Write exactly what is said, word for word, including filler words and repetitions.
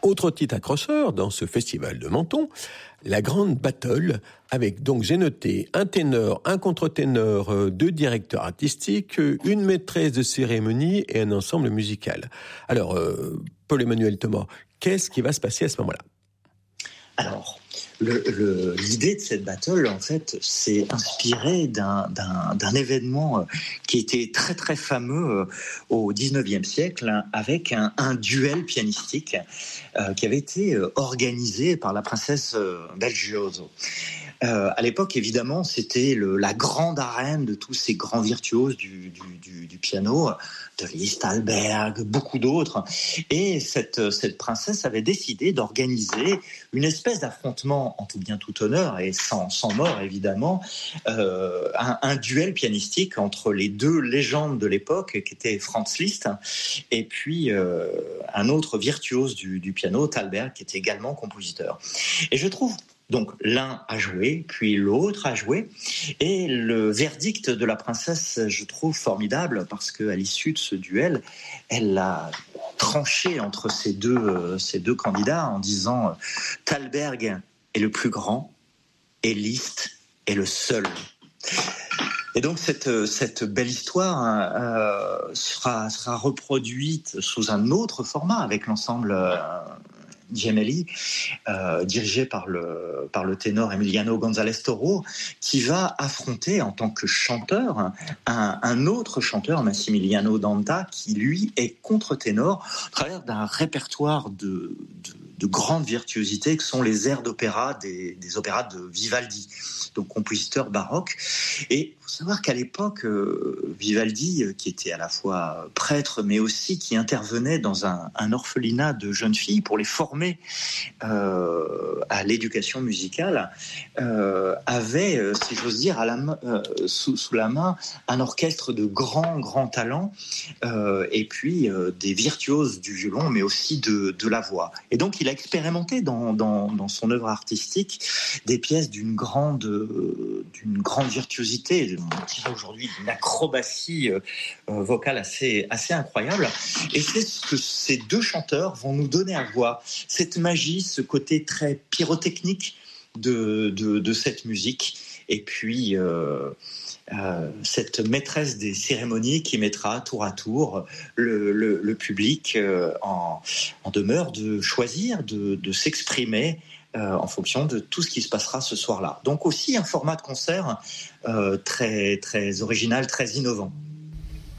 Autre titre accrocheur dans ce festival de Menton, la grande battle, avec donc, j'ai noté, un ténor, un contre-ténor, deux directeurs artistiques, une maîtresse de cérémonie et un ensemble musical. Alors, euh, Paul-Emmanuel Thomas, qu'est-ce qui va se passer à ce moment-là ? Alors, le, le, l'idée de cette battle, en fait, c'est inspiré d'un, d'un, d'un événement qui était très très fameux au dix-neuvième siècle, hein, avec un, un duel pianistique euh, qui avait été organisé par la princesse Belgioso. Euh, à l'époque, évidemment, c'était le, la grande arène de tous ces grands virtuoses du, du, du, du piano, de Liszt, Thalberg, beaucoup d'autres. Et cette, cette princesse avait décidé d'organiser une espèce d'affrontement en tout bien tout honneur et sans, sans mort, évidemment, euh, un, un duel pianistique entre les deux légendes de l'époque, qui étaient Franz Liszt et puis euh, un autre virtuose du, du piano, Thalberg, qui était également compositeur. Et je trouve donc l'un a joué, puis l'autre a joué, et le verdict de la princesse, je trouve formidable, parce qu'à l'issue de ce duel, elle a tranché entre ces deux, euh, ces deux candidats en disant euh, « Thalberg est le plus grand, et Liszt est le seul ». Et donc cette, cette belle histoire euh, sera, sera reproduite sous un autre format, avec l'ensemble euh, Gemelli, euh, dirigé par le, par le ténor Emiliano González Toro, qui va affronter en tant que chanteur un, un autre chanteur, Massimiliano Danta, qui lui est contre-ténor à travers d'un répertoire de, de, de grande virtuosité que sont les airs d'opéra des, des opéras de Vivaldi, donc compositeur baroque. Et il faut savoir qu'à l'époque, euh, Vivaldi, qui était à la fois prêtre, mais aussi qui intervenait dans un, un orphelinat de jeunes filles pour les former Euh, à l'éducation musicale, euh, avait, euh, si j'ose dire, à la main, euh, sous, sous la main un orchestre de grands, grands talents, euh, et puis euh, des virtuoses du violon, mais aussi de, de la voix. Et donc, il a expérimenté dans, dans, dans son œuvre artistique des pièces d'une grande, euh, d'une grande virtuosité, on dirait aujourd'hui d'une acrobatie euh, vocale assez, assez incroyable. Et c'est ce que ces deux chanteurs vont nous donner à voir. Cette magie, ce côté très pyrotechnique de, de, de cette musique, et puis euh, euh, cette maîtresse des cérémonies qui mettra tour à tour le, le, le public euh, en, en demeure de choisir, de, de s'exprimer euh, en fonction de tout ce qui se passera ce soir-là. Donc aussi un format de concert euh, très, très original, très innovant.